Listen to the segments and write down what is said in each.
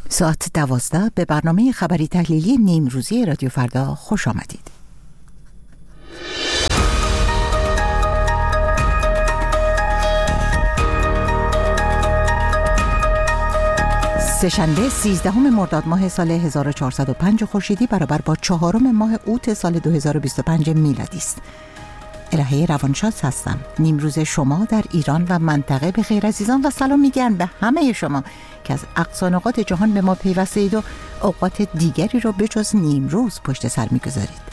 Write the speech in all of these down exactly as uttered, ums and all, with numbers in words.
ساعت دوازده به برنامه خبری تحلیلی نیمروزی رادیو فردا خوش آمدید. سه‌شنبه سیزدهم مرداد ماه سال هزار و چهارصد و پنج خورشیدی برابر با چهارم ماه اوت سال دو هزار و بیست و پنج میلادی است. الهه روانشناس هستم. نیمروز شما در ایران و منطقه به خیر عزیزان و سلام میگن به همه شما که از اقصا نقاط جهان به ما پیوسته اید و اوقات دیگری رو به جز نیمروز پشت سر میگذارید.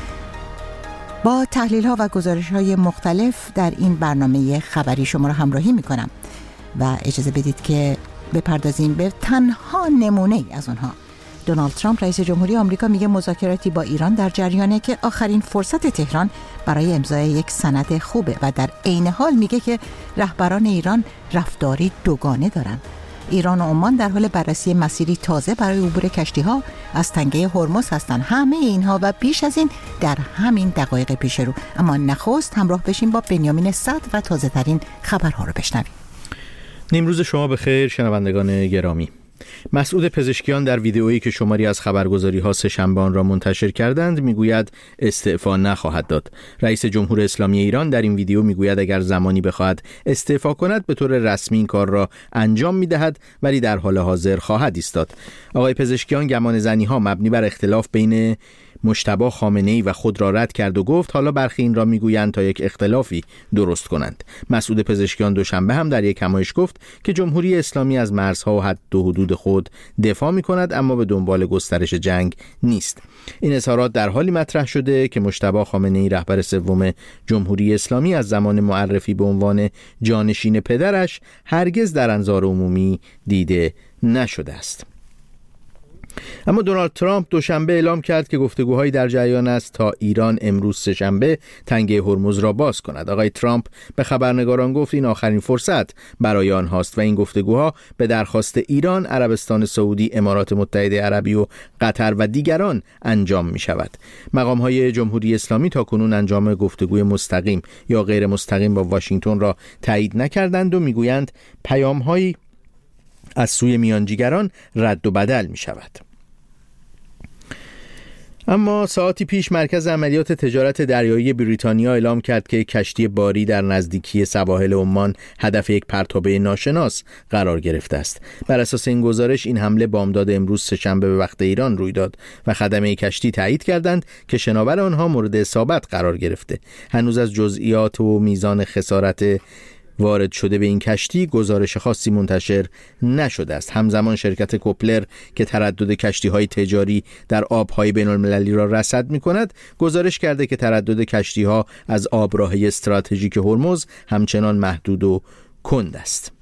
با تحلیل ها و گزارش های مختلف در این برنامه خبری شما رو همراهی میکنم و اجازه بدید که بپردازیم به تنها نمونه ای از اونها. دونالد ترامپ رئیس جمهوری آمریکا میگه مذاکراتی با ایران در جریانه که آخرین فرصت تهران برای امضای یک سند خوبه و در عین حال میگه که رهبران ایران رفتاری دوگانه دارن. ایران و عمان در حال بررسی مسیری تازه برای عبور کشتی‌ها از تنگه هرمز هستن. همه اینها و بیش از این در همین دقایق پیش رو. اما نخست همراه بشیم با بنیامین صدر و تازه ترین خبرها رو بشنویم. نیمروز شما بخیر شنوندگان گرامی. مسعود پزشکیان در ویدئویی که شماری از خبرگزاری‌ها سه‌شنبه آن را منتشر کردند میگوید استعفا نخواهد داد. رئیس جمهوری اسلامی ایران در این ویدئو میگوید اگر زمانی بخواهد استعفا کند به طور رسمی این کار را انجام میدهد ولی در حال حاضر خواهد ایستاد. آقای پزشکیان گمان زنی‌ها مبنی بر اختلاف بین مجتبی خامنه‌ای و خود را رد کرد و گفت حالا برخی این را میگویند تا یک اختلافی درست کنند. مسعود پزشکیان دوشنبه هم در یک نمایش گفت که جمهوری اسلامی از مرزها و حد و حدود خود دفاع می‌کند اما به دنبال گسترش جنگ نیست. این اظهارات در حالی مطرح شده که مجتبی خامنه‌ای رهبر سوم جمهوری اسلامی از زمان معرفی به عنوان جانشین پدرش هرگز در انظار عمومی دیده نشده است. اما دونالد ترامپ دوشنبه اعلام کرد که گفتگوهایی در جریان است تا ایران امروز سه‌شنبه تنگه هرمز را باز کند. آقای ترامپ به خبرنگاران گفت این آخرین فرصت برای آنهاست و این گفتگوها به درخواست ایران، عربستان سعودی، امارات متحده عربی و قطر و دیگران انجام می شود. مقام‌های جمهوری اسلامی تاکنون انجام گفتگوی مستقیم یا غیر مستقیم با واشنگتن را تایید نکردند و میگویند پیام‌هایی از سوی میانجیگران رد و بدل می شود. اما ساعتی پیش مرکز عملیات تجارت دریایی بریتانیا اعلام کرد که کشتی باری در نزدیکی سواحل عمان هدف یک پرتابه ناشناس قرار گرفته است. بر اساس این گزارش این حمله بامداد امروز سه‌شنبه به وقت ایران روی داد و خدمه کشتی تایید کردند که شناور آنها مورد اصابت قرار گرفته. هنوز از جزئیات و میزان خسارت وارد شده به این کشتی گزارش خاصی منتشر نشده است. همزمان شرکت کوپلر که تردد کشتی‌های تجاری در آب‌های بین‌المللی را رصد می‌کند، گزارش کرده که تردد کشتی‌ها از آبراهی استراتژیک هرمز همچنان محدود و کند است.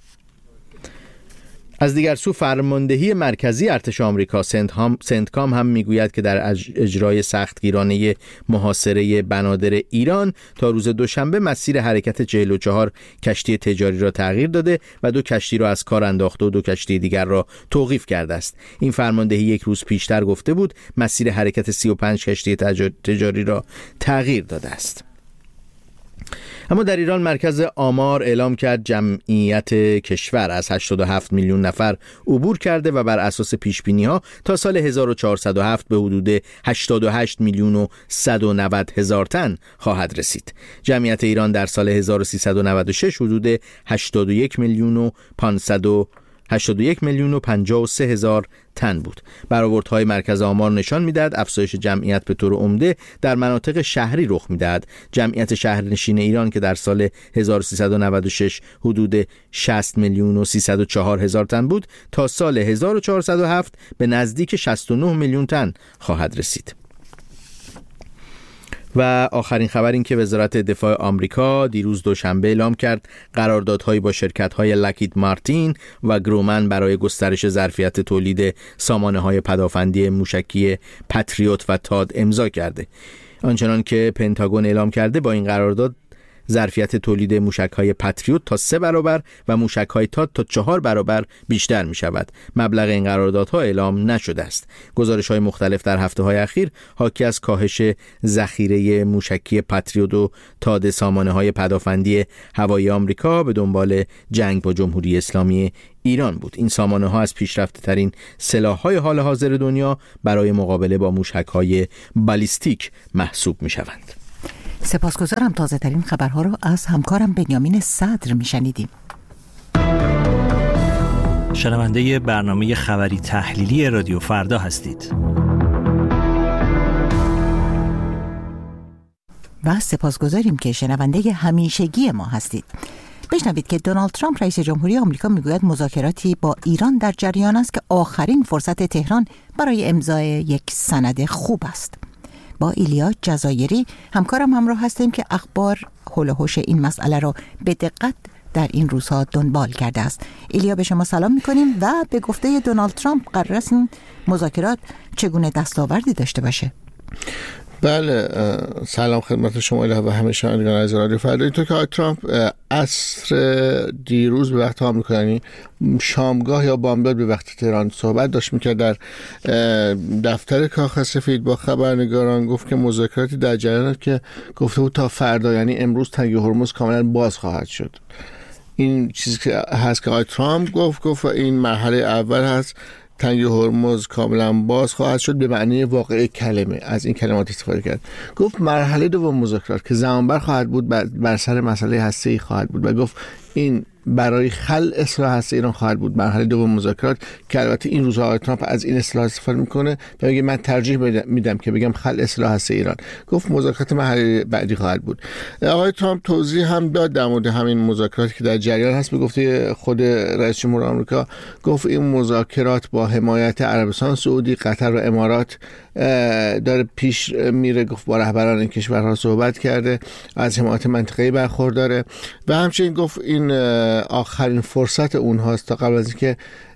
از دیگر سو فرماندهی مرکزی ارتش آمریکا سنتکام هم میگوید که در اجرای سختگیرانه محاصره بنادر ایران تا روز دوشنبه مسیر حرکت چهل و چهار کشتی تجاری را تغییر داده و دو کشتی را از کار انداخته و دو کشتی دیگر را توقیف کرده است. این فرماندهی یک روز پیشتر گفته بود مسیر حرکت سی و پنج کشتی تجاری را تغییر داده است. اما در ایران مرکز آمار اعلام کرد جمعیت کشور از هشتاد و هفت میلیون نفر عبور کرده و بر اساس پیشبینی‌ها تا سال هزار و چهارصد و هفت به حدود هشتاد و هشت میلیون و صد و نود هزار تن خواهد رسید. جمعیت ایران در سال هزار و سیصد و نود و شش حدود هشتاد و یک میلیون و پانصد و هشتاد و یک میلیون و پنجاه و سه هزار تن بود. برآوردهای مرکز آمار نشان می‌دهد افزایش جمعیت به طور عمده در مناطق شهری رخ می‌دهد. جمعیت شهرنشین ایران که در سال هزار و سیصد و نود و شش حدود شصت میلیون و سیصد و چهار هزار تن بود تا سال هزار و چهارصد و هفت به نزدیک شصت و نه میلیون تن خواهد رسید. و آخرین خبر این که وزارت دفاع آمریکا دیروز دوشنبه اعلام کرد قراردادهایی با شرکت‌های لاکهید مارتین و گرومن برای گسترش ظرفیت تولید سامانه‌های پدافندی موشکی پتریوت و تاد امضا کرده. آنچنان که پنتاگون اعلام کرده با این قرارداد ظرفیت تولید موشک‌های پاتریوت تا سه برابر و موشک‌های تاد تا چهار برابر بیشتر می‌شود. مبلغ این قراردادها اعلام نشده است. گزارش‌های مختلف در هفته‌های اخیر حاکی از کاهش ذخیره موشکی پاتریوت و تاد سامانه‌های پدافندی هوایی آمریکا به دنبال جنگ با جمهوری اسلامی ایران بود. این سامانه‌ها از پیشرفته‌ترین سلاح‌های حال حاضر دنیا برای مقابله با موشک‌های بالیستیک محسوب می‌شوند. سپاسگزارم. تازه‌ترین خبرها رو از همکارم بنیامین صدر می‌شنیدیم. شنونده برنامه خبری تحلیلی رادیو فردا هستید. و سپاسگزاریم که شنونده همیشگی ما هستید. بشنوید که دونالد ترامپ رئیس جمهوری آمریکا میگوید مذاکراتی با ایران در جریان است که آخرین فرصت تهران برای امضای یک سند خوب است. با ایلیا جزایری همکارم همراه هستیم که اخبار حول و حوش این مسئله را به دقت در این روزها دنبال کرده است. ایلیا، به شما سلام میکنیم و به گفته دونالد ترامپ قرار است این مذاکرات چگونه دستاوردی داشته باشه؟ بله، سلام خدمت شما و همه شنوندگان از رادیو فردا. اینطور که آقای ترامپ عصر دیروز به وقت آمریکا، یعنی شامگاه یا بامداد به وقت تهران، صحبت داشت میکرد در دفتر کاخ سفید با خبرنگاران. گفت که مذاکراتی در جریان که گفته بود تا فردا، یعنی امروز، تنگه هرمز کاملا باز خواهد شد. این چیزی که هست که آقای ترامپ گفت گفت این مرحله اول هست، تنگه هرمز کاملا باز خواهد شد به معنی واقعی کلمه. از این کلمات استفاده کرد. گفت مرحله دوم مذاکرات که زمانبر خواهد بود بر سر مسئله هسته‌ای خواهد بود و گفت این برای خلع اصلاح هسته ایران خواهد بود. مرحله دوم مذاکرات که البته این روزها آقای ترامپ از این اصطلاح استفاده میکنه و میگه من ترجیح میدم که بگم خلع اصلاح هسته ایران. گفت مذاکرات مرحله بعدی خواهد بود. آقای ترامپ توضیح هم داد در مورد همین مذاکراتی که در جریان هست. به گفته خود رئیس جمهور آمریکا گفت این مذاکرات با حمایت عربستان سعودی، قطر و امارات داره پیش میره. گفت با رهبران این کشورها صحبت کرده، از حمایت منطقه‌ای برخورداره و همچنین گفت این آخرین فرصت اونهاست تا قبل از اینکه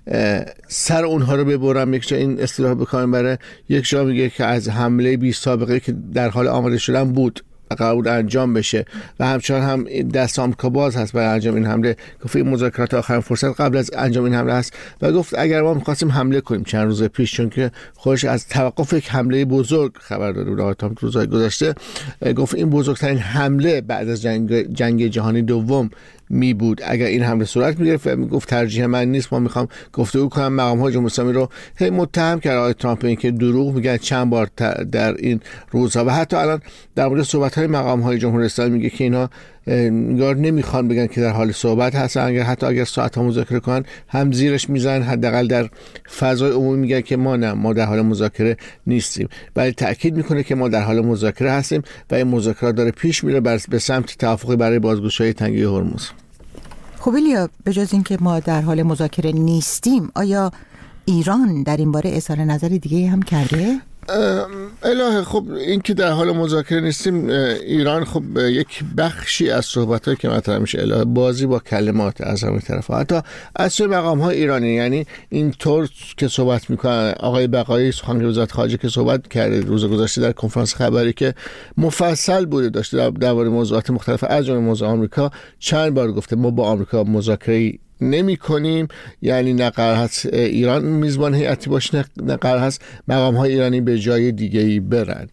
سر اونها رو ببرم. یک جا این اصطلاح بکنم برای یک جا میگه که از حمله بی سابقه که در حال آماده شدن بود قرار بود انجام بشه و همچنان هم دست آمریکا باز هست برای انجام این حمله. گفت این مذاکرات آخرین فرصت قبل از انجام این حمله هست و گفت اگر ما می‌خواستیم حمله کنیم چند روز پیش، چون که خودش از توقف یک حمله بزرگ خبر داده بود آقای ترامپ روزهای گذشته، گفت این بزرگترین حمله بعد از جنگ جنگ جهانی دوم می بود اگر این حمله صورت می‌گرفت. و میگفت ترجیح من نیست، ما می‌خوام گفتگو کنم. مقام‌های جمهوری اسلامی رو هی متهم کرد آقای ترامپ این که دروغ میگن چند بار در این روزها و حتی الان در مورد صحبت‌های مقام‌های جمهوری اسلامی میگه که اینا نگار نمیخوان بگن که در حال صحبت هستن. اگر حتی اگر ساعت‌ها مذاکره کنن هم زیرش میزنن، حداقل در فضای عمومی میگن که ما نه، ما در حال مذاکره نیستیم. ولی تاکید میکنه که ما در حال مذاکره هستیم و این مذاکرات داره پیش میره به سمت توافقی برای بازگشایی تنگه هرمز. خب ایلیا، به جز اینکه ما در حال مذاکره نیستیم، آیا ایران در این باره اظهار نظر دیگه هم کرده؟ الهه، خب این که در حال مذاکره نیستیم، ایران خب یک بخشی از صحبت‌هایی که مطرح میشه الهه بازی با کلمات از همه طرف‌ها، حتی از سوی مقام‌های ایرانی. یعنی این طور که صحبت میکنن آقای بقایی سخنگوی وزارت خارجه که صحبت کرده روز گذشته در کنفرانس خبری که مفصل بوده داشته درباره موضوعات مختلف از جمله موضوع آمریکا، چند بار گفته ما با آمریکا مذاکره نمی کنیم، یعنی نه قرار هست ایران میزبان هیئتی باشه، نه قرار هست مقام های ایرانی به جای دیگه ای برن.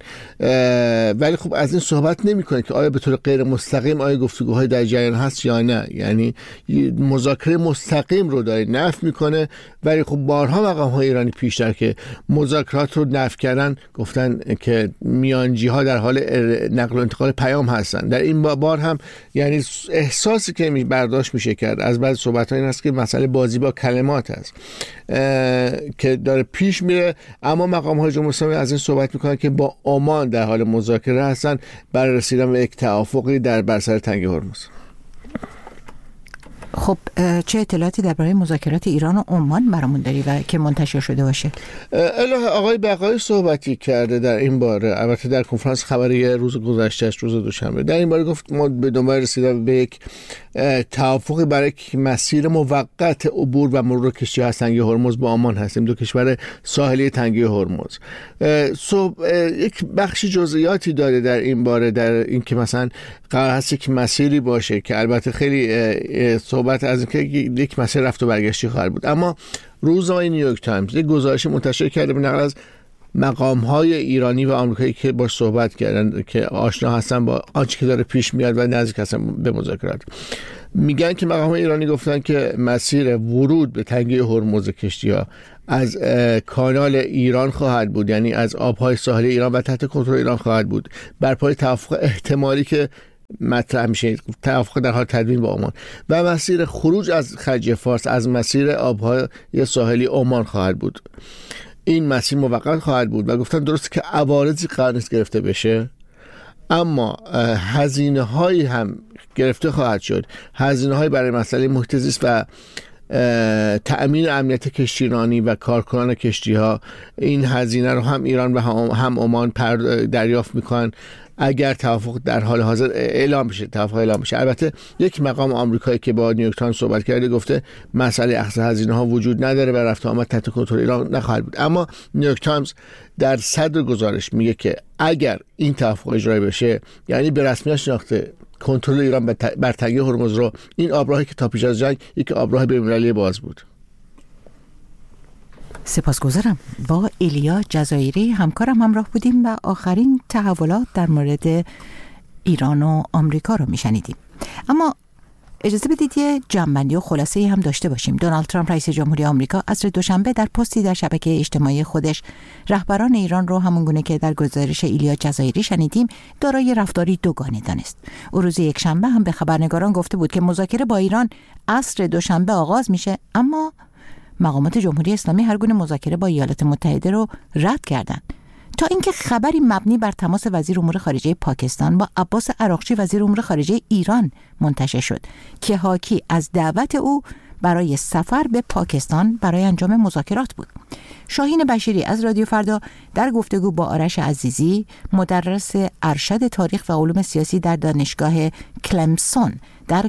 ولی خب از این صحبت نمی کنه که آیا به طور غیر مستقیم آیا گفتگوهای در جریان هست یا نه. یعنی مذاکره مستقیم رو داره نفی میکنه، ولی خب بارها مقام های ایرانی پیشتر که مذاکرات رو نفی کردن گفتن که میانجی ها در حال نقل و انتقال پیام هستن. در این بار هم یعنی احساسی که برداشت میشه کرد از بعضی صحبت این است که مسئله بازی با کلمات است که داره پیش میره. اما مقام های جمهوری اسلامی از این صحبت میکنن که با عمان در حال مذاکره هستن برای رسیدن به یک توافقی در بر سر تنگه هرمز. خب چه اطلاعاتی درباره مذاکرات ایران و عمان برامون داری و که منتشر شده باشه؟ الهه آقای بقایی صحبتی کرده در این باره، البته در کنفرانس خبری روز گذشته روز دوشنبه. در این باره گفت ما به دنبال رسیدن به یک توافقی برای مسیر موقت عبور و مرور کشتی از تنگه هرمز با عمان هستیم، دو کشور ساحلی تنگه هرمز. صبح یک بخش جزئیاتی داره در این باره، در این که مثلا قرار هست یک مسیری باشه که البته خیلی صحبت از اینکه یک مسیر رفت و برگشتی خواهد بود، اما روزنامه نیویورک تایمز یک گزارش منتشر کرده به نقل از مقام‌های ایرانی و آمریکایی که باش صحبت کردن که آشنا هستن با آنچه که داره پیش میاد و نزدیک هستن به مذاکرات. میگن که مقام‌های ایرانی گفتن که مسیر ورود به تنگه هرمز کشتی‌ها از کانال ایران خواهد بود، یعنی از آب‌های ساحلی ایران و تحت کنترل ایران خواهد بود، بر پای توافق احتمالی که مطرح میشه، توافق در حال تدوین با عمان، و مسیر خروج از خلیج فارس از مسیر آب‌های ساحلی عمان خواهد بود. این مسیر موقت خواهد بود و گفتن درسته که عوارضی قرار نیست گرفته بشه، اما هزینه هایی هم گرفته خواهد شد، هزینه هایی برای مسئله محیط زیست و تأمین امنیت کشتیرانی و کارکنان کشتی ها. این هزینه رو هم ایران و هم عمان دریافت میکنن اگر توافق در حال حاضر اعلام بشه، توافق اعلام بشه. البته یک مقام آمریکایی که با نیویورک تایمز صحبت کرده گفته مسئله اخذ هزینه ها وجود نداره و رفت آمد تحت کنترل ایران نخواهد بود. اما نیویورک تایمز در صدر گزارش میگه که اگر این توافق اجرایی بشه، یعنی به رسمیت شناخته کنترل ایران بر تنگه هرمز رو، این آبراهی که تا پیش از جنگ یک آبراه بین‌المللی باز بود. سپاسگزارم. با ایلیا جزایری همکارم همراه بودیم و آخرین تحولات در مورد ایران و آمریکا رو میشنیدیم. اما اجازه بدید یه جمع‌بندی و خلاصه‌ای هم داشته باشیم. دونالد ترامپ رئیس جمهوری آمریکا عصر دوشنبه در پستی در شبکه اجتماعی خودش رهبران ایران رو همونگونه که در گزارش ایلیا جزایری شنیدیم دارای رفتاری دوگانه دانست. او روز یکشنبه هم به خبرنگاران گفته بود که مذاکره با ایران عصر دوشنبه آغاز میشه، اما مقامات جمهوری اسلامی هر گونه مذاکره با ایالات متحده رو رد کردند. تا اینکه خبری مبنی بر تماس وزیر امور خارجه پاکستان با عباس عراقچی وزیر امور خارجه ایران منتشر شد که حاکی از دعوت او برای سفر به پاکستان برای انجام مذاکرات بود. شاهین بشیری از رادیو فردا در گفتگو با آرش عزیزی، مدرس ارشد تاریخ و علوم سیاسی در دانشگاه کلمسون در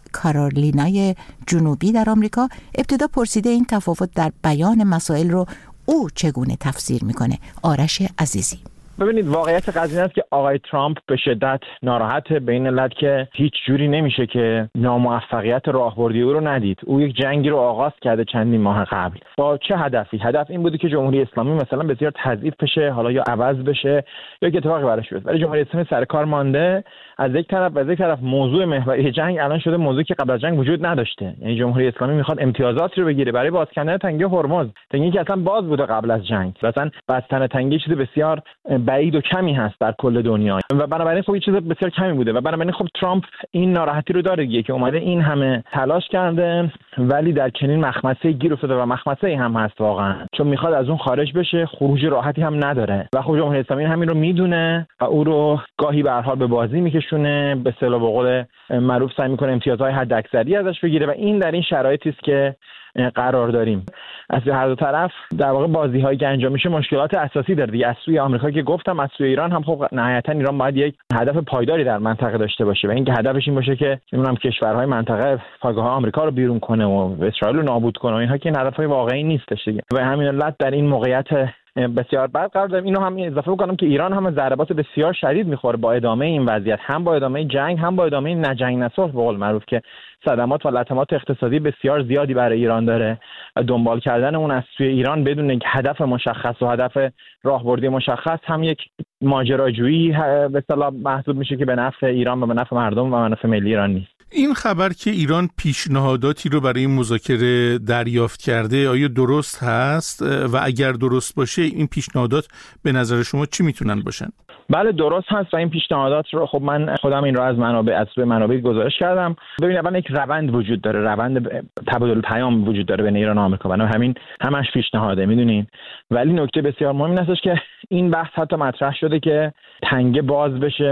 کارولینای جنوبی در آمریکا، ابتدا پرسیده این تفاوت در بیان مسائل رو او چگونه تفسیر میکنه. آرش عزیزی: ببینید، واقعیت قضیه است که آقای ترامپ به شدت ناراحت به این علت که هیچ جوری نمیشه که ناموفقیت راهبردی او رو ندید. او یک جنگی رو آغاز کرده چندین ماه قبل. با چه هدفی؟ هدف این بوده که جمهوری اسلامی مثلا بسیار تضعیف بشه، حالا یا عوض بشه یا یک اتفاقی براش بیفته. ولی جمهوری اسلامی سر کار مانده. از یک طرف و از یک طرف موضوع محوری جنگ الان شده موضوعی که قبل از جنگ وجود نداشته. یعنی جمهوری اسلامی میخواد امتیازاتی رو بگیره برای باز کردن تنگه هرمز، تنگه‌ای که اصلا باز بوده قبل از جنگ. مثلا بستن تنگه چیز بسیار بعید و کمی هست در کل دنیا و بنابراین خب این چیز بسیار کمی بوده و بنابراین خب ترامپ این ناراحتی رو داره که اومده این همه تلاش کرده ولی در چنین مخمسه گیر افتاده و مخمسه هم هست واقعا، چون میخواد از اون خارج بشه، خروج راحتی هم نداره و خب جمهوری اسلامی همین رو میدونه و او رو گاهی به هر حال به بازی میکشونه، به اصطلاح به قول معروف سعی میکنه امتیازهای حداکثری ازش بگیره و این در این شرایطی است که قرار داریم. از هر دو طرف در واقع بازی هایی که انجام میشه مشکلات اساسی داره دیگه. از سوی آمریکا که گفتم، از سوی ایران هم خب نهایتا ایران باید یک هدف پایداری در منطقه داشته باشه و اینکه هدفش این باشه که نمیدونم کشورهای منطقه پایگاه آمریکا رو بیرون کنه و اسرائیل رو نابود کنه و اینها که این هدفهای واقعی نیستش دیگه. و همین علت در این موقعیت بسیار بد قرار داریم. اینو هم اضافه بکنم که ایران هم ضربات بسیار شدید میخوره با ادامه این وضعیت، هم با ادامه جنگ هم با ادامه نجنگ نصلح به قول معروف که صدمات و لطمات اقتصادی بسیار زیادی برای ایران داره و دنبال کردن اون از سوی ایران بدون یک هدف مشخص و هدف راهبردی مشخص هم یک ماجراجویی به اصطلاح محسوب میشه که به نفع ایران و به نفع مردم و به نفع ملی ایران نیست. این خبر که ایران پیشنهاداتی رو برای این مذاکره دریافت کرده آیا درست هست و اگر درست باشه این پیشنهادات به نظر شما چی میتونن باشن؟ بله درست هست و این پیشنهادات رو خب من خودم این رو از منابع از سوی منابع گزارش کردم. ببینید اول یک روند وجود داره، روند تبادل پیام وجود داره بین ایران و آمریکا، بنابراین همین همش پیشنهاده میدونین. ولی نکته بسیار مهم این هستش که این بحث حتی مطرح شده که تنگه باز بشه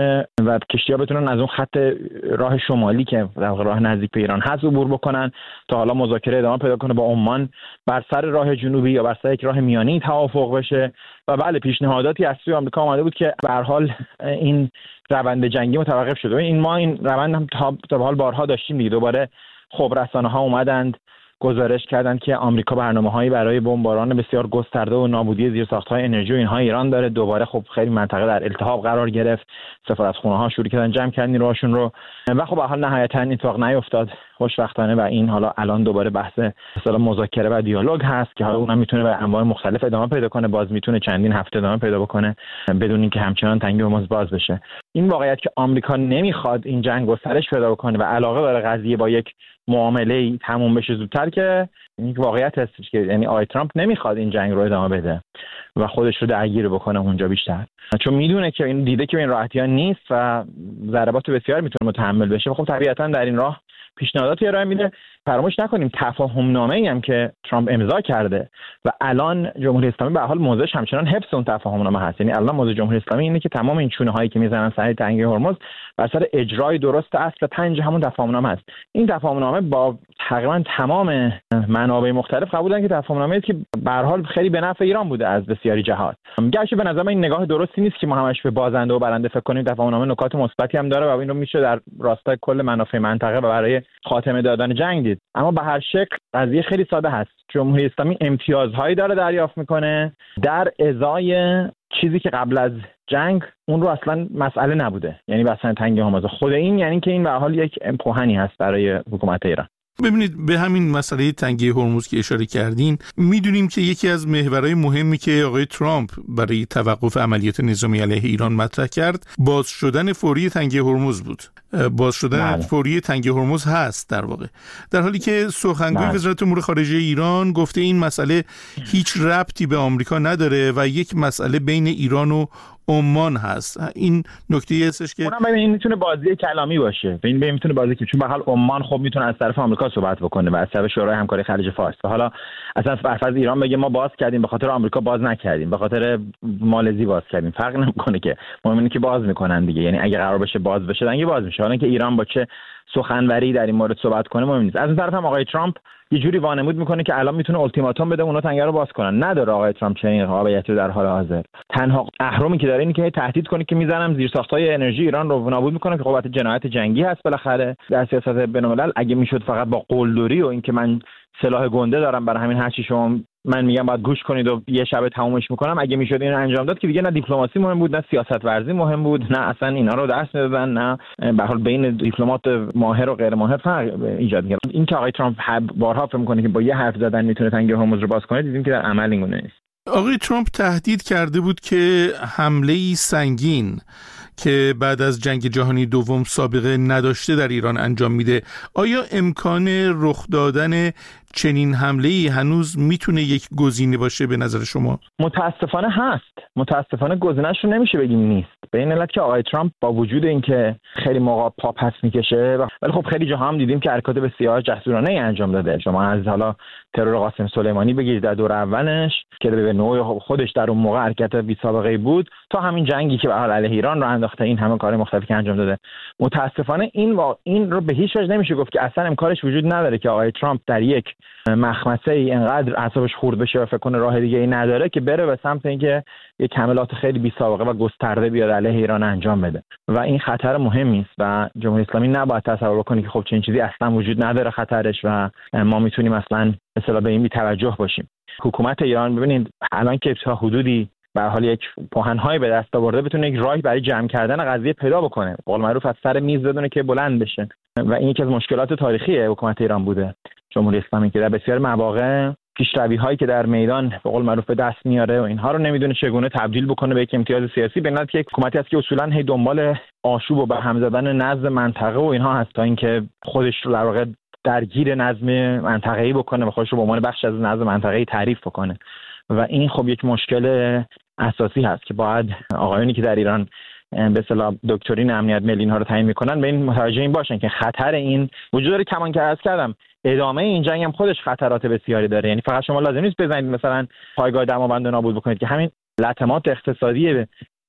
و کشتی‌ها بتونن از اون خط راه شمالی که در واقع راه نزدیک به ایران هست عبور بکنن تا حالا مذاکره ادامه پیدا کنه با عمان بر سر راه جنوبی یا بر سر یک راه میانی توافق بشه. و بله پیشنهاداتی از سوی آمریکا آمده بود که به هر حال این روند جنگی متوقف شده. این ما این روند هم تا به حال بارها داشتیم دیگه. دوباره خب رسانه‌ها اومدند گزارش کردند که آمریکا برنامه‌هایی برای بمباران بسیار گسترده و نابودی زیرساخت‌های انرژی و اینها ایران داره. دوباره خب خیلی منطقه در التهاب قرار گرفت، سفارتخونه‌ها شروع کردن جمع کردن نیروهاشون رو و خب به حال نهایتاً اتفاق نیفتاد خوشبختانه و این حالا الان دوباره بحث مثلا مذاکره و دیالوگ هست که حالا اونم میتونه به انواع مختلف ادامه پیدا کنه، باز میتونه چندین هفته ادامه پیدا بکنه بدون اینکه همچنان تنگی هرمز باز بشه. این واقعیت که آمریکا نمیخواد این جنگ گسترش پیدا بکنه و علاقه داره قضیه با یک معامله تموم بشه زودتر که این واقعیت هست که یعنی آقای ترامپ نمیخواد این جنگ رو ادامه بده و خودش رو درگیر بکنه اونجا بیشتر، چون میدونه که این دیده که این راحتی‌ها نیست و ضربات بسیار میتونه متحمل بشه. خب طبیعتاً در این راه پیشنهاداتی ارائه میده. فراموش نکنیم تفاهم نامه‌ای هم که ترامپ امضا کرده و الان جمهوری اسلامی به حال موضعش همچنان حفظ اون تفاهم نامه هست. یعنی الان موضوع جمهوری اسلامی اینه که تمام این چونه هایی که میزنن سر تنگی هرمز بر سر اجرای درست اصل پنج همون تفاهم نامه است. این تفاهم نامه با تقریبا تمام منابع مختلف قبولن که تفاهم نامه‌ای که به هر حال خیلی به نفع ایران بوده از بسیاری جهات. گرچه به نظر من این نگاه درستی نیست که ما همش به بازنده و برنده فکر کنیم. تفاهم نامه نکات مثبتی هم داره و این رو میشه در راستای کل منافع منطقه و برای خاتمه دادن جنگ دید. اما به هر شکل قضیه خیلی ساده هست. جمهوری اسلامی امتیازهایی داره دریافت میکنه در ازای چیزی که قبل از جنگ اون رو اصلا مسئله نبوده، یعنی بحث تنگی هرمز. خود این یعنی که این به حال یک پوهنی هست برای حکومت ایران. ببینید به همین مسئله تنگی هرمز که اشاره کردین، میدونیم که یکی از محورهای مهمی که آقای ترامپ برای توقف عملیات نظامی علیه ایران مطرح کرد باز شدن فوری تنگی هرمز بود. باز شدن بله. فوری تنگی هرمز هست در واقع، در حالی که سخنگوی بله. وزارت امور خارجه ایران گفته این مسئله هیچ ربطی به آمریکا نداره و یک مسئله بین ایران و عمان هست. این نکته هستش که اونم ببین این میتونه بازی کلامی باشه. این به میتونه بازی که چون به حال عمان خب میتونه از طرف آمریکا صحبت بکنه و از طرف شورای همکاری خلیج فارس و حالا اصلا فرض ایران بگه ما باز کردیم به خاطر آمریکا باز نکردیم، به خاطر مالزی باز کردیم، فرق نمیکنه که مهم اینه که باز میکنن دیگه. یعنی اگه قرار بشه باز بشه دنگی باز میشه. حالا اینکه ایران با چه سخنوری در این مورد صحبت کنه مهم نیست. از اون طرف هم آقای ترامپ یه جوری وانمود میکنه که الان میتونه التیماتوم بده اونا تنگه رو باز کنن. نداره آقای ترامپ چنین قابلیتی رو در حال حاضر. تنها اهرمی که داره اینه که تهدید کنه که میزنم زیرساخت‌های انرژی ایران رو نابود میکنه که قوت جنایت جنگی هست بالاخره در سیاست بین‌الملل. اگه میشد فقط با قلدری و اینکه من سلاح گنده دارم برای همین هرچی شما من میگم باید گوش کنید و یه شب تمومش میکنم، اگه میشد اینو انجام داد که دیگه نه دیپلماسی مهم بود، نه سیاست ورزی مهم بود، نه اصلا اینا رو درس میدادن، نه به حال بین دیپلمات ماهر و غیر ماهر فرق ایجاد می‌کرد. این که آقای ترامپ بارها فکر میکنه که با یه حرف زدن میتونه تنگی هرمز رو باز کنه، دیدیم که در عمل اینگونه نیست. آقای ترامپ تهدید کرده بود که حمله‌ای سنگین که بعد از جنگ جهانی دوم سابقه نداشته در ایران انجام میده. آیا امکان رخ دادن چنین حمله‌ای هنوز میتونه یک گزینه باشه به نظر شما؟ متاسفانه هست. متاسفانه گزینه‌اش رو نمیشه بگیم نیست. به این علت که آقای ترامپ با وجود اینکه خیلی موقع پا پس میکشه ولی خب خیلی جاها هم دیدیم که حرکات بسیار جسورانه ای انجام داده. شما از حالا ترور قاسم سلیمانی بگید در دور اولش که به نوع خودش در اون موقع حرکت بی سابقه بود تا همین جنگی که به حال علیه ایران رو انداخته، این همه کار مختلفی که انجام داده. متاسفانه این با این رو به هیچ وجه نمیشه گفت که اصلا امکانش وجود نداره که آقای ترامپ در یک مخمسه ای انقدر اعصابش خورد بشه و فکر کنه راه دیگه ای نداره که بره به سمت اینکه یک حملات خیلی بی سابقه و گسترده بیاد علیه ایران انجام بده و این خطر مهمی است و جمهوری اسلامی نباید تصور کنه که خب چنین چیزی اصلا وجود نداره خطرش و ما میتونیم اصلا مثلا به این بی توجه باشیم. حکومت ایران ببینید الان که تا حدودی به حال یک پوهن‌های به دست آورده بتونه یک راهی برای جمع کردن قضیه پیدا بکنه، قول معروف از سر میز بدونه که بلند بشه و این یکی از مشکلات تاریخی حکومت ایران بوده. جمهوری اسلامی که در بسیار مواقع پیشروی‌هایی که در میدان به قول معروف به دست میاره و اینها رو نمیدونه چگونه تبدیل بکنه به یک امتیاز سیاسی، به نظر یک حکومتی است که اصولاً هی دنبال آشوب و به هم زدن نظم منطقه و اینها هست تا اینکه خودش رو در واقع درگیر نظم منطقه‌ای بکنه و خودش رو به عنوان بخش از نظم منطقه‌ای تعریف بکنه و این خب یک مشکل اساسی هست که باید آقایانی که در ایران به اصطلاح دکترین امنیت ملی اینها رو تعیین میکنن به این متوجه این باشن که خطر این وجود داره. کمان که عرض کردم ادامه این جنگ هم خودش خطرات بسیاری داره. یعنی فقط شما لازم نیست بزنید مثلا پایگاه دماوند رو نابود بکنید که همین لطمات اقتصادی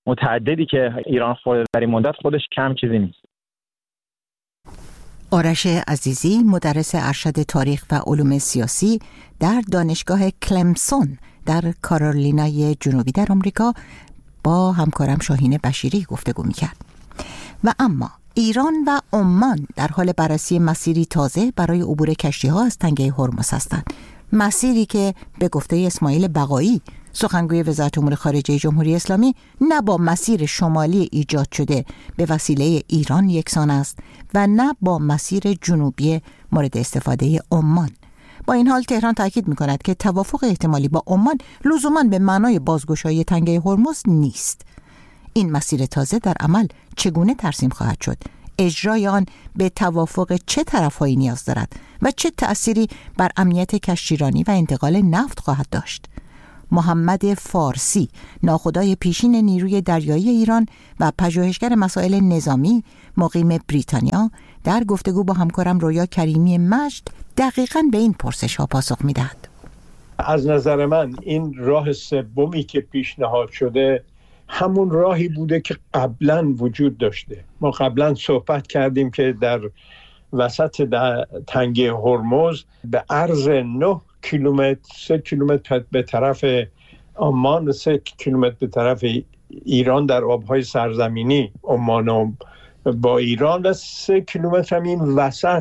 متعددی که ایران خورده در این مدت خودش کم چیزی نیست. آرش عزیزی، مدرس ارشد تاریخ و علوم سیاسی در دانشگاه کلمسون در کارولینای جنوبی در آمریکا، با همکارم شاهین بشیری گفتگو می‌کرد. و اما ایران و عمان در حال بررسی مسیری تازه برای عبور کشتی‌ها از تنگه هرمز هستند. مسیری که به گفته اسماعیل بقایی، سخنگوی وزارت امور خارجه جمهوری اسلامی، نه با مسیر شمالی ایجاد شده به وسیله ایران یکسان است و نه با مسیر جنوبی مورد استفاده عمان. با این حال تهران تاکید می‌کند که توافق احتمالی با عمان لزوماً به معنای بازگشایی تنگه هرمز نیست. این مسیر تازه در عمل چگونه ترسیم خواهد شد؟ اجرای آن به توافق چه طرف‌هایی نیاز دارد و چه تأثیری بر امنیت کشتیرانی و انتقال نفت خواهد داشت؟ محمد فارسی، ناخدای پیشین نیروی دریایی ایران و پژوهشگر مسائل نظامی مقیم بریتانیا، در گفتگو با همکارم رویا کریمی مجد دقیقاً به این پرسش‌ها پاسخ می‌دهد. از نظر من این راه سومی که پیشنهاد شده همون راهی بوده که قبلا وجود داشته. ما قبلا صحبت کردیم که در وسط در تنگه هرمز به عرض نه کیلومتر، سه کیلومتر به طرف عمان، سه کیلومتر به طرف ایران در آبهای سرزمینی عمان با ایران و سه کیلومتر هم این وسط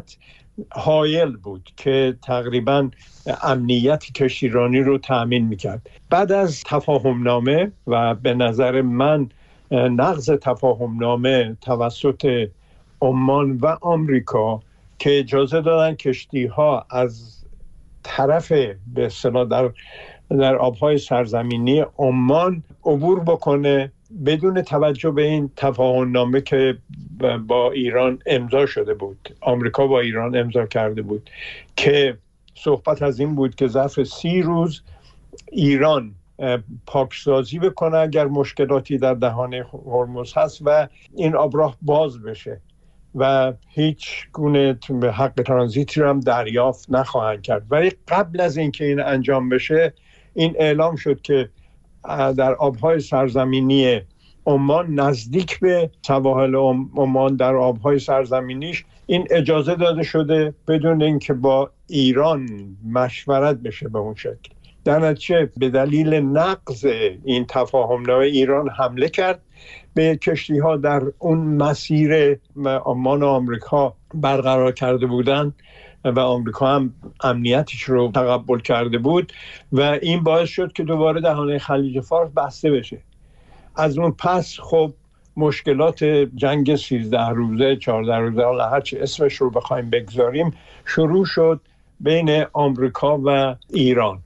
حایل بود که تقریبا امنیت کشتیرانی رو تأمین میکرد. بعد از تفاهمنامه و به نظر من نقض تفاهمنامه توسط عمان و آمریکا که اجازه دادن کشتی ها از طرف به اصطلاح در در آبهای سرزمینی عمان عبور بکنه بدون توجه به این تفاهمنامه که با ایران امضا شده بود، آمریکا با ایران امضا کرده بود، که صحبت از این بود که ظرف سی روز ایران پاکسازی بکنه اگر مشکلاتی در دهان هرمز هست و این آبراه باز بشه و هیچ گونه حق ترانزیتی رو هم دریافت نخواهند کرد. ولی قبل از اینکه این انجام بشه این اعلام شد که در آبهای سرزمینی عمان نزدیک به سواحل عمان در آبهای سرزمینیش این اجازه داده شده بدون اینکه با ایران مشورت بشه به اون شکل. در نتیجه به دلیل نقض این تفاهمنامه ایران حمله کرد به کشتی ها در اون مسیر عمان و آمریکا برقرار کرده بودن و آمریکا هم امنیتش رو تقبل کرده بود و این باعث شد که دوباره دهانه خلیج فارس بسته بشه. از اون پس خب مشکلات جنگ سیزده روزه، چهارده روزه، حالا هرچی اسمش رو بخوایم بگذاریم، شروع شد بین آمریکا و ایران.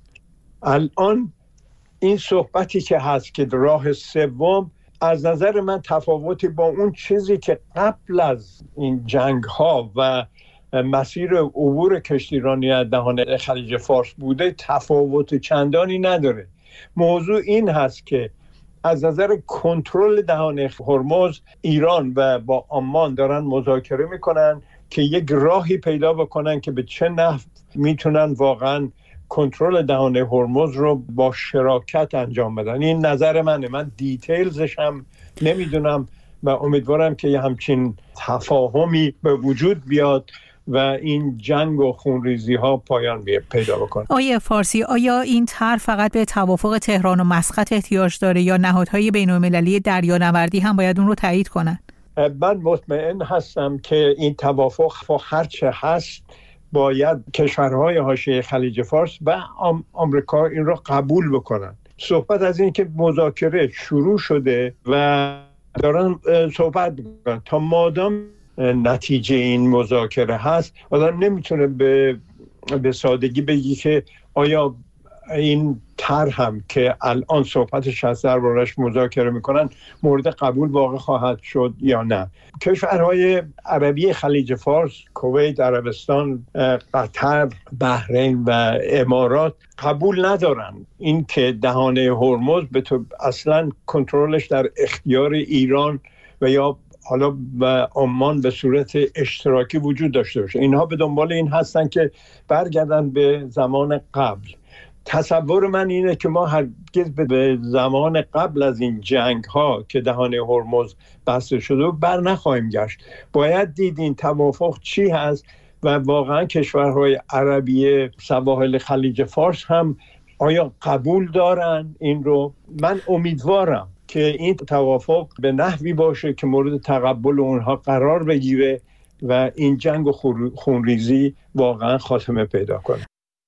الان این صحبتی که هست که راه سوم از نظر من تفاوتی با اون چیزی که قبل از این جنگ ها و مسیر عبور کشتیرانی از دهان خلیج فارس بوده تفاوت چندانی نداره. موضوع این هست که از نظر کنترل دهان هرمز ایران و با عمان دارن مذاکره میکنن که یک راهی پیدا بکنن که به چه نحو میتونن واقعا کنترل دهان هرمز رو با شراکت انجام بدن. این نظر منه، من دیتیلزش هم نمیدونم و امیدوارم که یه همچین تفاهمی به وجود بیاد و این جنگ و خونریزی ها پایان پیدا بکنه. آیه فارسی، آیا این طرح فقط به توافق تهران و مسقط احتیاج داره یا نهادهای بین‌المللی دریانوردی هم باید اون رو تایید کنن؟ من مطمئن هستم که این توافق هرچه هست باید کشورهای حاشیه خلیج فارس و آمریکا این رو قبول بکنن. صحبت از این که مذاکره شروع شده و دارن صحبت میکنن، تا مادام نتیجه این مذاکره هست آدم نمیتونه به به سادگی بگی که آیا این طرح هم که الان صحبتش هست دربارش مذاکره میکنن مورد قبول واقع خواهد شد یا نه. کشورهای عربی خلیج فارس، کویت، عربستان، قطر، بحرین و امارات قبول ندارن این که دهان هرمز به تو اصلا کنترلش در اختیار ایران و یا حالا و عمان به صورت اشتراکی وجود داشته باشه. اینها به دنبال این هستن که برگردن به زمان قبل. تصور من اینه که ما هرگز به زمان قبل از این جنگ ها که دهان هرمز بسته شده بر نخواهیم گشت. باید دید این توافق چی هست و واقعا کشورهای عربی سواحل خلیج فارس هم آیا قبول دارن این رو؟ من امیدوارم که این توافق به نحوی باشه که مورد تقبل اونها قرار بگیره و این جنگ و خونریزی واقعا خاتمه پیدا کنه.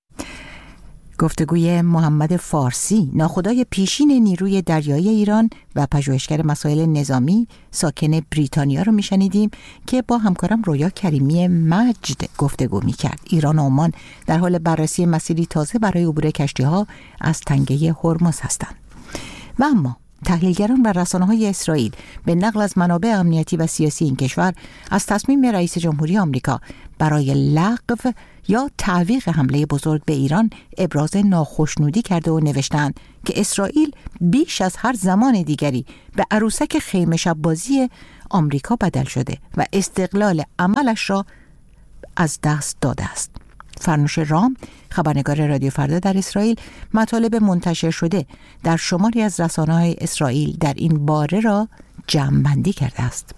گفتگوی محمد فارسی، ناخدای پیشین نیروی دریایی ایران و پژوهشگر مسائل نظامی ساکن بریتانیا رو میشنیدیم که با همکارم رویا کریمی مجد گفتگو میکرد. ایران و عمان در حال بررسی مسیری تازه برای عبور کشتی‌ها از تنگه هرمز هستند. و اما تحلیلگران و رسانه‌های اسرائیل به نقل از منابع امنیتی و سیاسی این کشور از تصمیم رئیس جمهوری آمریکا برای لغو یا تعویق حمله بزرگ به ایران ابراز ناخشنودی کرده و نوشتند که اسرائیل بیش از هر زمان دیگری به عروسک خیمه شب بازی آمریکا بدل شده و استقلال عملش را از دست داده است. فرنوش رام، خبرنگار رادیو فردا در اسرائیل، مطالب منتشر شده در شماری از رسانه‌های اسرائیل در این باره را جمع‌بندی کرده است.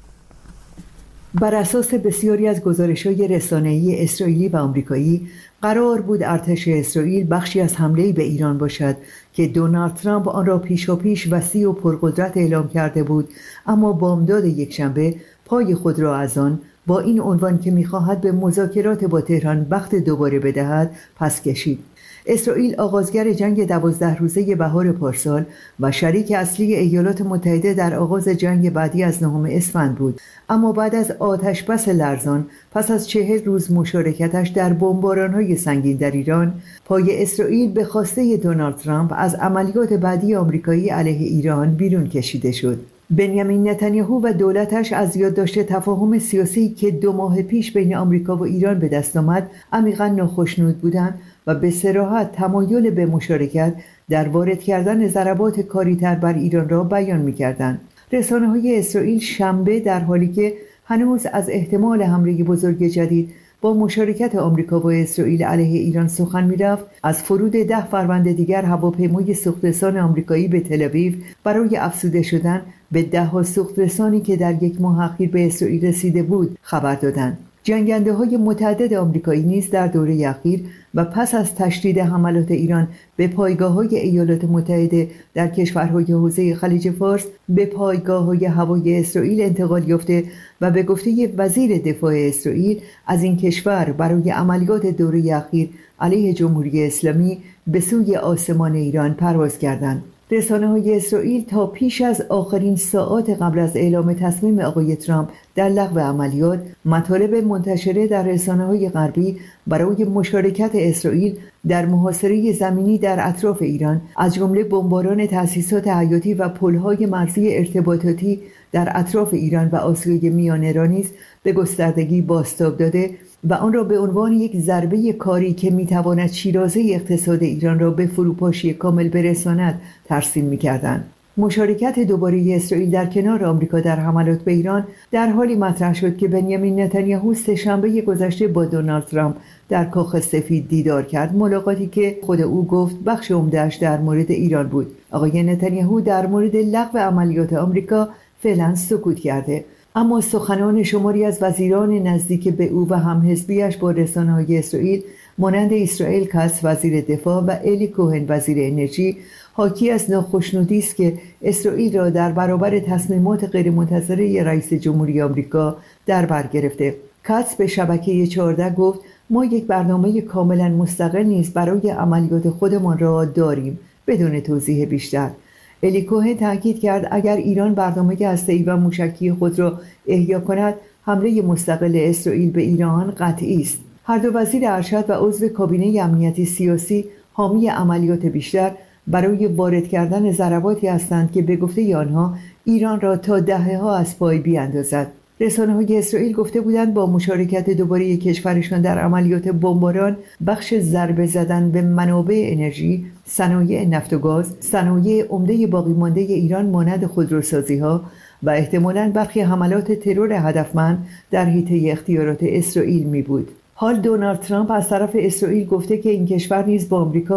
بر اساس بسیاری از گزارش‌های رسانه‌ای اسرائیلی و آمریکایی، قرار بود ارتش اسرائیل بخشی از حمله‌ای به ایران باشد که دونالد ترامپ آن را پیشاپیش وسیع و پرقدرت اعلام کرده بود، اما بامداد یکشنبه پای خود را از آن با این عنوان که می‌خواهد به مذاکرات با تهران وقت دوباره بدهد پس کشید. اسرائیل آغازگر جنگ دوازده روزه بهار پارسال و شریک اصلی ایالات متحده در آغاز جنگ بعدی از نهم اسفند بود، اما بعد از آتشبس لرزان پس از چهل روز مشارکتش در بمباران‌های سنگین در ایران، پای اسرائیل به خواسته دونالد ترامپ از عملیات بعدی آمریکایی علیه ایران بیرون کشیده شد. بنیامین نتانیاهو و دولتش از یادداشت تفاهم سیاسی که دو ماه پیش بین آمریکا و ایران به دست آمد عمیقاً ناخشنود بودند و به صراحت تمایل به مشارکت در وارد کردن ضربات کاری‌تر بر ایران را بیان می‌کردند. رسانه‌های اسرائیل شنبه در حالی که هنوز از احتمال حمله بزرگ جدید با مشارکت آمریکا و اسرائیل علیه ایران سخن می‌رفت، از فرود ده فروند دیگر هواپیمای سوخترسان آمریکایی به تل‌آویو برای افزوده شدن به ده ها سوخترسانی که در یک ماه اخیر به اسرائیل رسیده بود خبر دادند. جنگنده‌های متعدد آمریکایی نیز در دوره اخیر و پس از تشدید حملات ایران به پایگاه‌های ایالات متحده در کشورهای حوزه خلیج فارس به پایگاه‌های هوایی اسرائیل انتقال یافته و به گفته وزیر دفاع اسرائیل از این کشور برای عملیات دوره اخیر علیه جمهوری اسلامی به سوی آسمان ایران پرواز کردند. رسانه‌های اسرائیل تا پیش از آخرین ساعات قبل از اعلام تصمیم آقای ترامپ در لغو عملیات، مطالب منتشره در رسانه‌های غربی برای مشارکت اسرائیل در محاصره زمینی در اطراف ایران، از جمله بمباران تأسیسات حیاتی و پل‌های مرزی ارتباطاتی در اطراف ایران و آسیای میانه را نیز به گستردگی بازتاب داده و آن را به عنوان یک ضربه کاری که میتواند شیرازه اقتصاد ایران را به فروپاشی کامل برساند ترسیم میکردند. مشارکت دوباره اسرائیل در کنار آمریکا در حملات به ایران در حالی مطرح شد که بنیامین نتانیاهو سه‌شنبه گذشته با دونالد ترامپ در کاخ سفید دیدار کرد، ملاقاتی که خود او گفت بخش عمده‌اش در مورد ایران بود. آقای نتانیاهو در مورد لغو عملیات آمریکا فعلا سکوت کرده، اما سخنان شماری از وزیران نزدیک به او و همحزبیش با رسانه‌های اسرائیل مانند اسرائیل کاتس وزیر دفاع و الی کوهن وزیر انرژی حاکی از ناخشنودی است که اسرائیل را در برابر تصمیمات غیرمنتظره رئیس جمهوری آمریکا در بر گرفته. کاتس به شبکه چهارده گفت ما یک برنامه کاملا مستقل نیز برای عملیات خودمان را داریم، بدون توضیح بیشتر. الی کوهن تاکید کرد اگر ایران برنامه هسته‌ای و موشکی خود را احیا کند، حمله مستقل اسرائیل به ایران قطعی است. هر دو وزیر ارشد و عضو کابینه امنیتی سیاسی حامی عملیات بیشتر برای وارد کردن ضرباتی هستند که به گفته آنها ایران را تا دهه‌ها از پای بیاندازد. رسانه‌های اسرائیل گفته بودند با مشارکت دوباره کشورشان در عملیات بمباران، بخش ضربه زدن به منابع انرژی، صنایع نفت و گاز، صنایع عمده باقی مانده ایران مانند خودروسازی‌ها و احتمالاً برخی حملات ترور هدفمند در حیطه اختیارات اسرائیل می بود. حال دونالد ترامپ از طرف اسرائیل گفته که این کشور نیز با آمریکا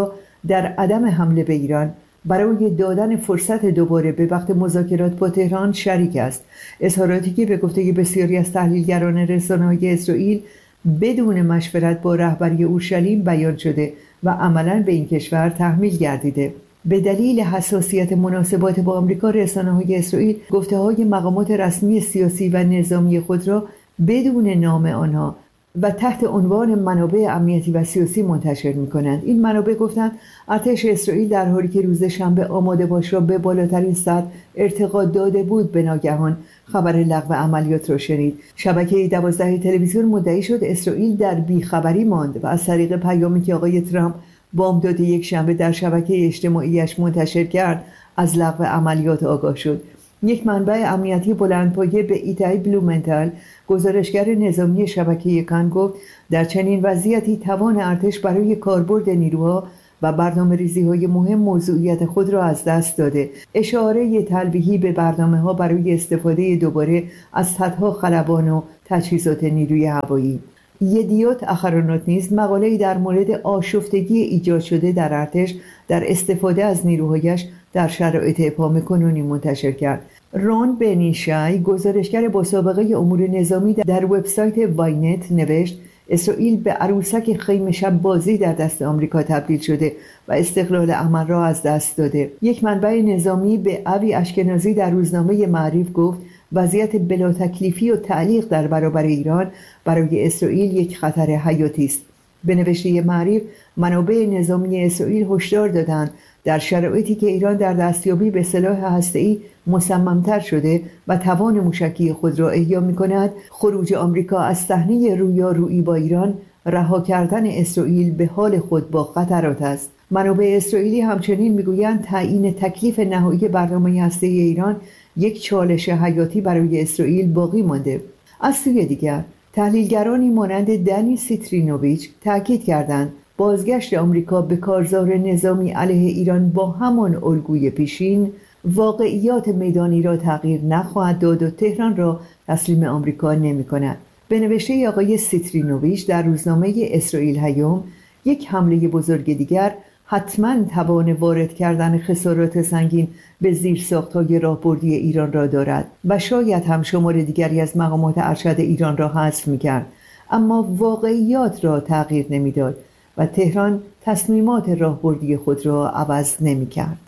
در عدم حمله به ایران برای دادن فرصت دوباره به وقت مذاکرات با تهران شریک است. اظهاراتی که به گفته بسیاری از تحلیلگران رسانه‌های اسرائیل بدون مشورت با رهبری اورشلیم بیان شده و عملاً به این کشور تحمیل گردیده. به دلیل حساسیت مناسبات با آمریکا، رسانه‌های اسرائیل گفته‌های مقامات رسمی سیاسی و نظامی خود را بدون نام آنها و تحت عنوان منابع امنیتی و سیاسی منتشر می‌کنند. این منابع گفتند ارتش اسرائیل در حالی که روز شنبه آماده باش را به بالاترین سطح ارتقا داده بود، به ناگهان خبر لغو عملیات را شنید. شبکه دوازده تلویزیون مدعی شد اسرائیل در بیخبری ماند و از طریق پیامی که آقای ترامپ بامداد یک شنبه در شبکه اجتماعیش منتشر کرد از لغو عملیات آگاه شد. یک منبع امنیتی بلندپایه به ایتای بلومنتال، گزارشگر نظامی شبکه کان، گفت در چنین وضعیتی توان ارتش برای کاربرد نیروها و برنامه‌ریزی‌های مهم موضوعیت خود را از دست داده. اشاره تلویحی به برنامه‌ها برای استفاده دوباره از صدها خلبان و تجهیزات نیروی هوایی. یدیوت اخرانوت نیز مقاله‌ای در مورد آشفتگی ایجاد شده در ارتش در استفاده از نیروهایش در شرایط ابهام کنونی منتشر کرد. رون بنیشای، گزارشگر با سابقه امور نظامی در وبسایت واینت، نوشت اسرائیل به عروسک خیمه شب بازی در دست آمریکا تبدیل شده و استقلال عمل را از دست داده. یک منبع نظامی به اوی اشکنازی در روزنامه معریف گفت وضعیت بلا تکلیفی و تعلیق در برابر ایران برای اسرائیل یک خطر حیاتی است. به نوشته معریف، منابع نظامی اسرائیل هشدار دادند در شرایطی که ایران در دستیابی به سلاح هسته‌ای مصمم‌تر شده و توان موشکی خود را احیا می‌کند، خروج آمریکا از صحنه رویارویی با ایران، رها کردن اسرائیل به حال خود با خطرات است. منابع اسرائیلی همچنین می‌گویند تعیین تکلیف نهایی برنامه هسته‌ای ایران یک چالش حیاتی برای اسرائیل باقی مانده. از سوی دیگر، تحلیلگرانی مانند دنی سیترینوویچ تاکید کردند بازگشت آمریکا به کارزار نظامی علیه ایران با همان الگوی پیشین واقعیات میدانی را تغییر نخواهد داد و تهران را تسلیم آمریکا نمی‌کند. به نوشته آقای سیترینوویچ در روزنامه اسرائیل هیوم، یک حمله بزرگ دیگر حتما توان وارد کردن خسارات سنگین به زیرساخت‌های راهبردی ایران را دارد و شاید هم شمار دیگری از مقامات ارشد ایران را حذف می‌کرد، اما واقعیات را تغییر نمی‌داد و تهران تصمیمات راهبردی خود را عوض نمی‌کرد.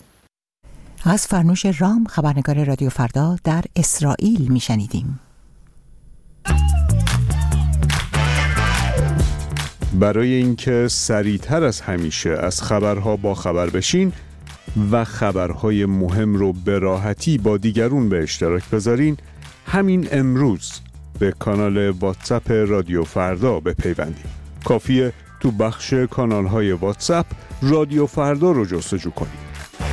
از فرنوش رام، خبرنگار رادیو فردا در اسرائیل می‌شنیدیم. برای اینکه سریعتر از همیشه از خبرها با خبر بشین و خبرهای مهم رو به راحتی با دیگرون به اشتراک بذارین، همین امروز به کانال واتساپ رادیو فردا بپیوندید. کافیه تو بخش کانالهای واتساپ رادیو فردا رو جستجو کنید.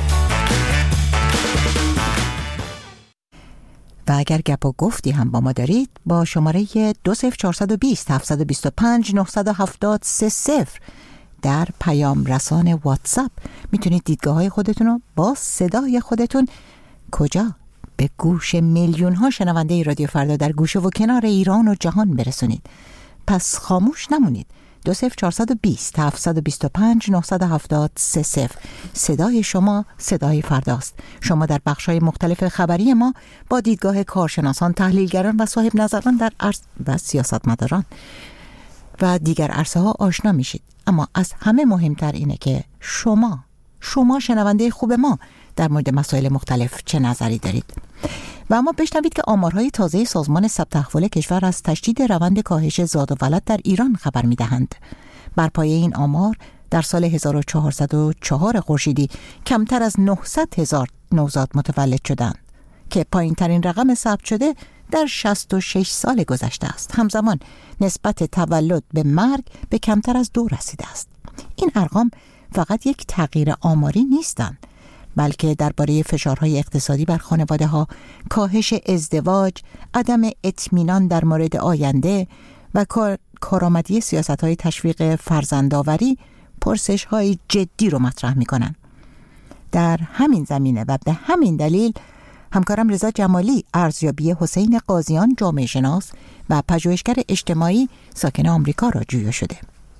و اگر گپ و گفتی هم با ما دارید، با شماره دو صفر چهار دو صفر هفت دو پنج نه هفت سه صفر در پیام رسان واتساپ میتونید دیدگاه های خودتون رو با صدای خودتون کجا؟ به گوش میلیون ها شنونده رادیو فردا در گوشه و کنار ایران و جهان برسونید. پس خاموش نمونید. دو صفر چهار دو صفر هفت دو پنج نه هفت سه صفر صدای شما صدای فرداست. شما در بخش‌های مختلف خبری ما با دیدگاه کارشناسان، تحلیلگران و صاحب نظران در عرص و سیاستمداران و دیگر عرصه‌ها آشنا میشید. اما از همه مهمتر اینه که شما شما شنونده خوب ما در مورد مسائل مختلف چه نظری دارید. و اما بشنوید که آمارهای تازه سازمان ثبت احوال کشور از تشدید روند کاهش زاد و ولد در ایران خبر می‌دهند. بر پایه این آمار در سال هزار و چهارصد و چهار خورشیدی کمتر از نهصد هزار نوزاد متولد شدند که پایین‌ترین رقم ثبت شده در شصت و شش سال گذشته است. همزمان نسبت تولد به مرگ به کمتر از دو رسیده است. این ارقام فقط یک تغییر آماری نیستند، بلکه درباره فشارهای اقتصادی بر خانواده‌ها، کاهش ازدواج، عدم اطمینان در مورد آینده و کار کارآمدی سیاست‌های تشویق فرزندآوری پرسش‌های جدی رو مطرح می‌کنند. در همین زمینه و به همین دلیل همکارم رضا جمالی ارزیابی حسین قاضیان، جامعه شناس و پژوهشگر اجتماعی ساکن آمریکا را جویا شده.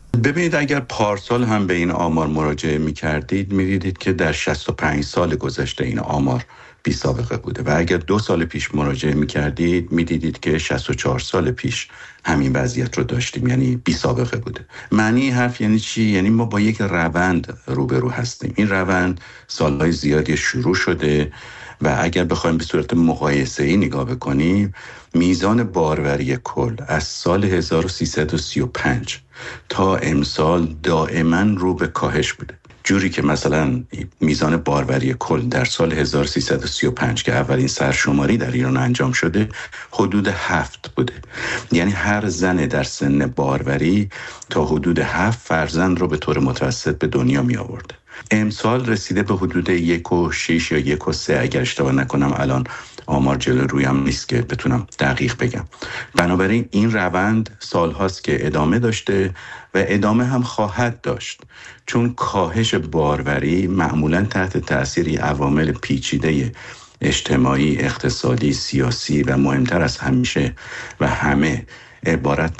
ببینید اگر پارسال هم به این آمار مراجعه می کردید می دیدید که در شصت و پنج سال گذشته این آمار بی سابقه بوده و اگر دو سال پیش مراجعه می کردید می دیدید که شصت و چهار سال پیش همین وضعیت رو داشتیم، یعنی بی سابقه بوده. معنی حرف یعنی چی؟ یعنی ما با یک روند روبرو هستیم. این روند سالهای زیادی شروع شده و اگر بخوایم به صورت مقایسه‌ای نگاه بکنیم، میزان باروری کل از سال هزار و سیصد و سی و پنج تا امسال دائما رو به کاهش بوده. جوری که مثلا میزان باروری کل در سال هزار و سیصد و سی و پنج که اولین سرشماری در ایران انجام شده حدود هفت بوده، یعنی هر زن در سن باروری تا حدود هفت فرزند رو به طور متوسط به دنیا می آورده. امسال رسیده به حدود یک و شیش یا یک و سه، اگر اشتباه نکنم، الان آمار جلو رویم نیست که بتونم دقیق بگم. بنابراین این روند سالهاست که ادامه داشته و ادامه هم خواهد داشت، چون کاهش باروری معمولاً تحت تأثیر عوامل پیچیده اجتماعی، اقتصادی، سیاسی و مهمتر از همیشه و همه عبارت